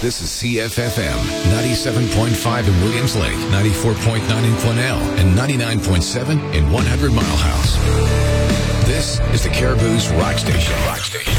This is CFFM 97.5 in Williams Lake, 94.9 in Quesnel, and 99.7 in 100 Mile House. This is the Caribou's Rock Station.